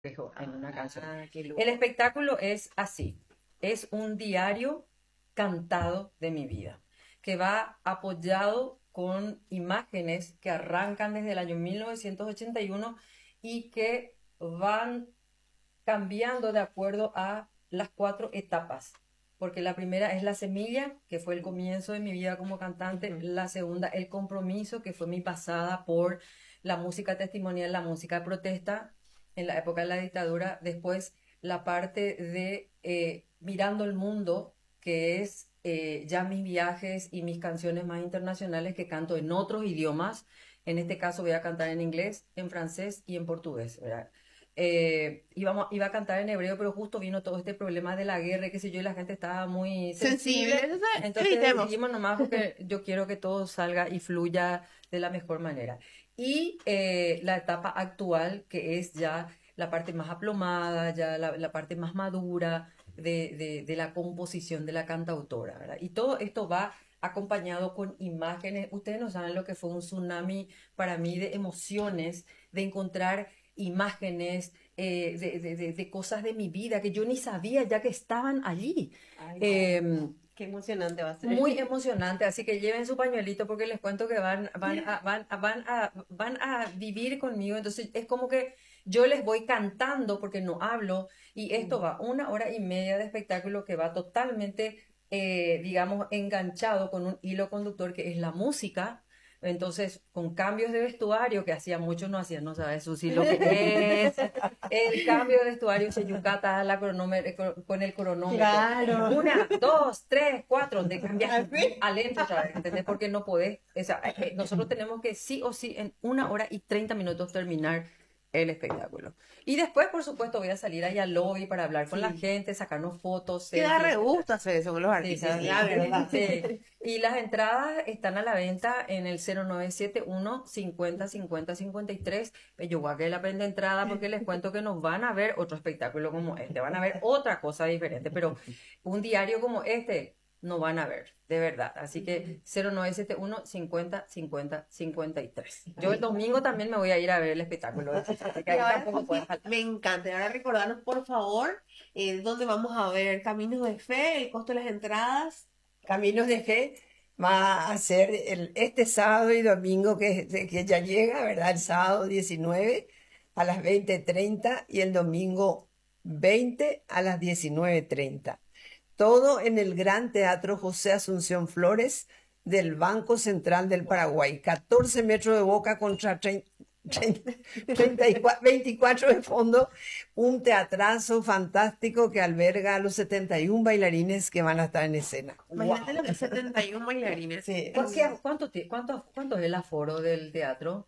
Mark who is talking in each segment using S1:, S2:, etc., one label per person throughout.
S1: en una canción.
S2: Qué
S1: El
S2: lujo.
S1: espectáculo es así, es un diario cantado de mi vida, que va apoyado con imágenes que arrancan desde el año 1981 y que van cambiando de acuerdo a las cuatro etapas. Porque la primera es la semilla, que fue el comienzo de mi vida como cantante.
S2: Ujú.
S1: La segunda, el compromiso, que fue mi pasada por la música testimonial, la música de protesta en la época de la dictadura. Después, la parte de Mirando el Mundo, que es ya mis viajes y mis canciones más internacionales que canto en otros idiomas. En este caso voy a cantar en inglés, en francés y en portugués, ¿verdad? Iba a cantar en hebreo, pero justo vino todo este problema de la guerra, y qué sé yo, y la gente estaba muy
S2: Sensible,
S1: sensible.
S2: entonces
S1: Entonces
S2: evitemos.
S1: decidimos nomás porque yo quiero que todo salga y fluya de la mejor manera. Y la etapa actual, que es ya la parte más aplomada, ya la parte más madura de la composición de la cantautora, ¿verdad? Y todo esto va acompañado con imágenes. Ustedes no saben lo que fue un tsunami para mí de emociones, de encontrar imágenes de cosas de mi vida que yo ni sabía ya que estaban allí.
S2: Ay,
S1: Eh,
S2: qué emocionante va a ser.
S1: Muy emocionante, así que lleven su pañuelito porque les cuento que van a vivir conmigo. Entonces es como que yo les voy cantando porque no hablo, y esto
S2: Mm.
S1: va 1 hora y media de espectáculo que va totalmente, digamos, enganchado con un hilo conductor que es la música. Entonces, con cambios de vestuario que hacía mucho no hacían, no sabes, Susi, lo que es el cambio de vestuario, se yucata con el cronómetro.
S2: Claro.
S1: 1, 2, 3, 4, de cambiar
S2: Así.
S1: al lento, ¿sabes? ¿Entendés? Porque no podés, o sea, nosotros tenemos que sí o sí en 1 hora y 30 minutos terminar el espectáculo. Y después, por supuesto, voy a salir ahí al lobby para hablar con la
S2: Sí.
S1: gente, sacarnos fotos,
S2: Que da re
S1: selfies.
S2: gusto hacer eso con los
S1: Sí, sí,
S2: artistas, la
S1: sí.
S2: verdad.
S1: Sí. Y las entradas están a la venta en el 0971 50 50 53. Yo voy a que la prenda entrada porque les cuento que nos van a ver otro espectáculo como este, van a ver otra cosa diferente, pero un diario como este no van a ver, de verdad. Así que 0971 50 50 53. Yo el domingo también me voy a ir a ver el espectáculo, así que
S2: Y
S1: ahí
S2: ahora,
S1: tampoco pueden
S2: José,
S1: faltar.
S2: me encanta. Y ahora recordarnos, por favor, dónde vamos a ver Caminos de Fe, el costo de las entradas.
S3: Caminos de Fe va a ser este sábado y domingo que ya llega, ¿verdad? El sábado 19 a las 20:30 y el domingo 20 a las 19:30. Todo en el Gran Teatro José Asunción Flores del Banco Central del Paraguay. 14 metros de boca contra 24 de fondo. Un teatrazo fantástico que alberga a los 71 bailarines que van a estar en escena.
S2: Imagínate lo
S3: ¡Wow!
S2: que 71 bailarines.
S3: Sí.
S1: ¿Cuánto es el aforo del teatro?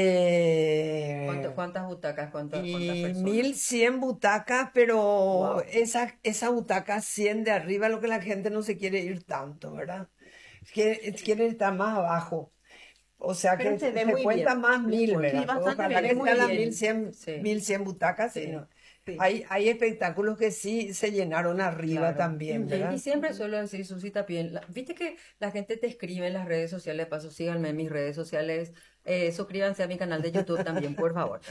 S3: Eh,
S1: ¿Cuántas butacas? ¿Cuántas
S3: y
S1: personas?
S3: 1.100 butacas, pero
S1: Wow.
S3: esa butaca 100 de arriba, lo que la gente no se quiere ir tanto, ¿verdad? Quieren estar más abajo. O sea
S2: Pero
S3: que
S2: se ve
S3: se
S2: muy bien.
S3: cuenta más mil,
S2: Sí,
S3: ¿verdad? Pues
S2: bastante
S3: ojalá
S2: bien.
S1: Se
S3: que
S1: ve muy
S3: sean las
S1: bien.
S3: 1.100,
S1: Sí,
S3: 1.100 butacas, sí,
S1: sí,
S3: ¿no?
S1: sí,
S3: Hay espectáculos que sí se llenaron arriba
S1: claro.
S3: también,
S1: Y
S3: ¿verdad?
S1: siempre suelo decir, Susi, también, viste que la gente te escribe en las redes sociales, de paso, síganme en mis redes sociales, suscríbanse a mi canal de YouTube también, por favor.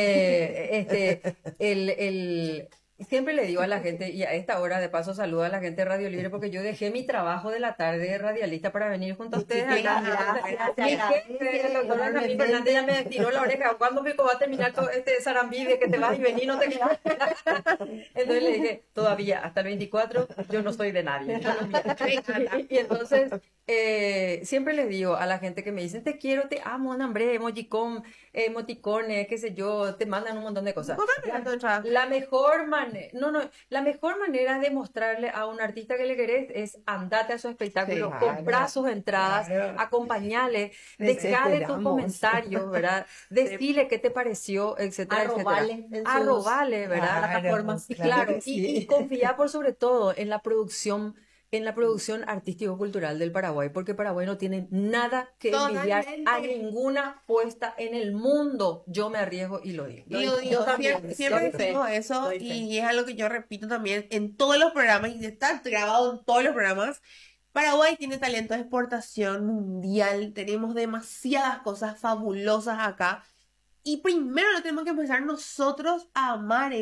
S1: Siempre le digo a la gente, y a esta hora de paso saludo a la gente de Radio Libre, porque yo dejé mi trabajo de la tarde de radialista para venir junto a ustedes acá.
S2: Muchísimas
S1: Entonces,
S2: gracias, se
S1: mi jefe, el
S2: agradece
S1: doctor Benjamín Fernández, ya
S2: enormemente.
S1: me tiró la oreja. ¿Cuándo pico va a terminar todo este zarambí de que te vas y venís y no te quedas? Entonces le dije, todavía, hasta el 24 yo no soy de nadie. Yo no-
S2: Me encanta.
S1: y entonces, siempre les digo a la gente que me dicen, te quiero, te amo, nombre, emojicón, emoticones, qué sé yo, te mandan un montón de cosas.
S2: ¿Cómo me tu entrada?
S1: La mejor manera, no, no, la mejor manera de mostrarle a un artista que le querés es andate a su
S2: Sí.
S1: espectáculo, comprar
S3: Claro,
S1: sus entradas,
S3: claro.
S1: acompañarle,
S3: Les
S1: dejale tus
S3: esperamos.
S1: comentarios, ¿verdad?
S2: Sí.
S1: Decirle qué te pareció, etcétera, etcétera.
S2: Arrobale en sus
S1: Arrobale, ¿verdad?
S3: Claro,
S2: plataformas.
S3: claro
S1: Claro,
S3: que
S1: y
S3: sí.
S1: confía por sobre todo en la producción artístico-cultural del Paraguay, porque Paraguay no tiene nada que envidiar a
S2: Totalmente.
S1: ninguna puesta en el mundo. Yo me arriesgo y lo digo.
S2: Y lo
S1: Yo
S2: digo,
S1: también,
S2: siempre, siempre
S1: doy fe,
S2: decimos eso
S1: doy fe.
S2: y es algo que yo repito también en todos los programas y está grabado en todos los programas. Paraguay tiene talento de exportación mundial, tenemos demasiadas cosas fabulosas acá Y primero lo tenemos que empezar nosotros a amar